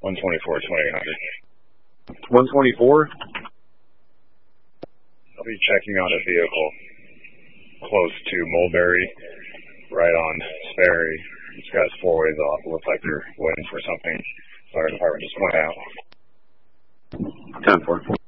124, 2800. 124? I'll be checking on a vehicle close to Mulberry, right on Sperry. It's got 4 ways off. It looks like they're waiting for something. Fire department just went out. 10-4.